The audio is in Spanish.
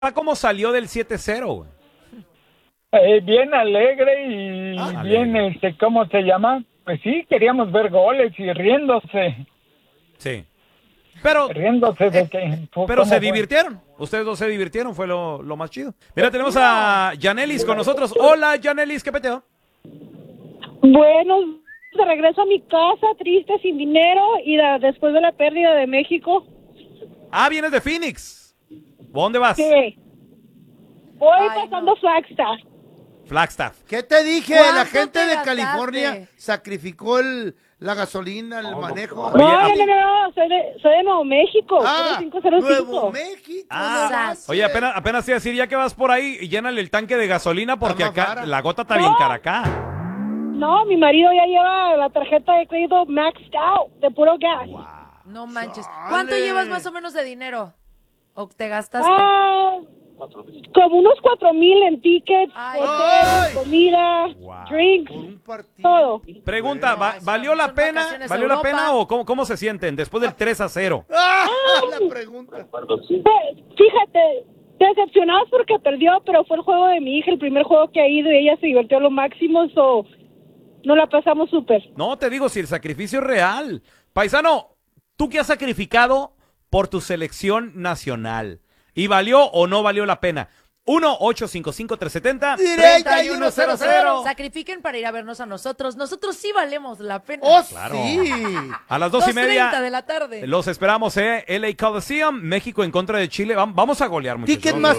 cómo salió del 7-0, güey. Bien alegre y bien, ¿cómo se llama? Pues sí, queríamos ver goles y riéndose. Sí. Pero de que... Pero se divirtieron. Ustedes dos se divirtieron, fue lo más chido. Mira, tenemos a Yanelis con nosotros. Hola, Yanelis, ¿qué peteo? Bueno, de regreso a mi casa, triste, sin dinero, y después de la pérdida de México. Ah, vienes de Phoenix. ¿Dónde vas? Sí. Voy pasando Flagstaff. Flagstaff. ¿Qué te dije? La gente de gastaste? California sacrificó la gasolina, el manejo. Oye, No, soy de Nuevo México. Ah, 0505. Nuevo México. Oye, apenas te iba a decir, ya que vas por ahí, llénale el tanque de gasolina porque Está más acá cara. la gota está bien cara acá. No, mi marido ya lleva la tarjeta de crédito maxed out, de puro gas. No manches. Chale. ¿Cuánto llevas más o menos de dinero? ¿O te gastaste? Como unos 4,000 en tickets, Ay. hotel, comida, drinks, Por un partido. todo. Pregunta, ¿valió la son pena? vacaciones ¿Valió la Europa. pena o cómo se sienten después del 3-0? La pregunta. Fíjate, decepcionados porque perdió, pero fue el juego de mi hija, el primer juego que ha ido, y ella se divirtió a lo máximo, no la pasamos súper. No, te digo, si el sacrificio es real. Paisano, ¿tú qué has sacrificado por tu selección nacional? ¿Y valió o no valió la pena? 1-855-370-3100. Sacrifiquen para ir a vernos a nosotros. Nosotros sí valemos la pena. ¡Oh, Claro. sí! A las 2:30 de la tarde. los esperamos, LA Coliseum, México en contra de Chile. Vamos a golear, muchachos. Ticketmaster